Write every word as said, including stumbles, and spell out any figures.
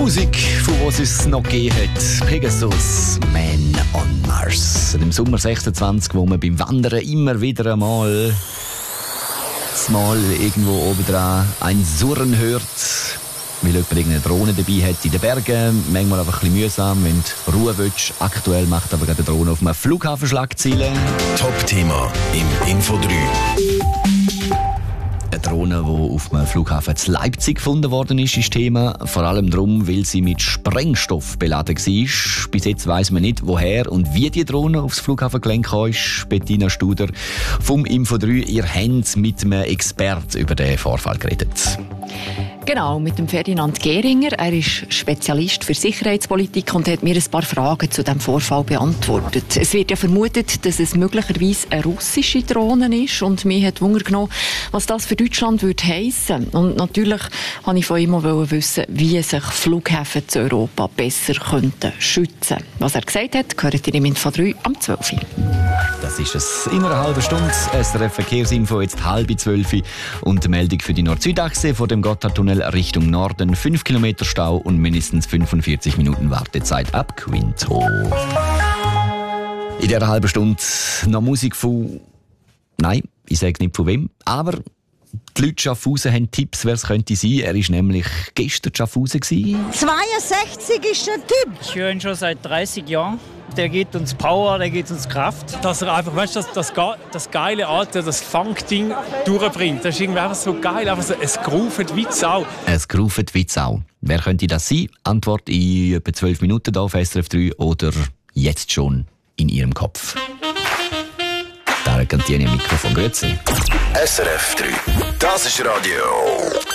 Musik, von was es noch gegeben hat. Pegasus, Man on Mars. Im Sommer sechsundzwanzig, wo man beim Wandern immer wieder einmal mal irgendwo oben dran ein Surren hört, weil jemand irgendeine Drohne dabei hat in den Bergen. Manchmal einfach ein bisschen mühsam, wenn du Ruhe willst. Aktuell macht aber gerade eine Drohne auf einem Flughafen Schlagzeilen. Top-Thema im Info drei. Eine Drohne, die auf einem Flughafen in Leipzig gefunden worden ist, ist Thema. Vor allem darum, weil sie mit Sprengstoff beladen war. Bis jetzt weiss man nicht, woher und wie die Drohne aufs Flughafengelände kam. Bettina Studer vom Info drei. Ihr habt mit einem Experten über den Vorfall geredet. Genau, mit dem Ferdinand Gehringer. Er ist Spezialist für Sicherheitspolitik und hat mir ein paar Fragen zu diesem Vorfall beantwortet. Es wird ja vermutet, dass es möglicherweise eine russische Drohne ist und mich hat Wunder genommen, was das für Deutschland würde heissen. Und natürlich wollte ich von ihm auch wissen, wie sich Flughäfen zu Europa besser könnten schützen. Was er gesagt hat, hört ihr im Info drei am zwölf Uhr. Das ist es. In einer halben Stunde S R F Verkehrsinfo, jetzt halb zwölf und die Meldung für die Nord-Süd-Achse vor dem Gotthardtunnel Richtung Norden. fünf Kilometer Stau und mindestens fünfundvierzig Minuten Wartezeit ab Quinto. In dieser halben Stunde noch Musik von... Nein, ich sage nicht von wem, aber die Leute Schaffhausen haben Tipps, wer es könnte sein. Er war nämlich gestern Schaffhausen. zweiundsechzig ist der Typ. Ich höre ihn schon seit dreißig Jahren. Der gibt uns Power, der gibt uns Kraft. Dass er einfach, weißt du, das, das, das geile Alter, das Funk-Ding durchbringt. Das ist irgendwie einfach so geil, einfach so, es groovet wie Sau. Es groovet wie Sau. Wer könnte das sein? Antwort in etwa zwölf Minuten hier auf S R F drei oder jetzt schon in Ihrem Kopf. Da kann die Mikrofon grüezi. S R F drei. Das ist Radio.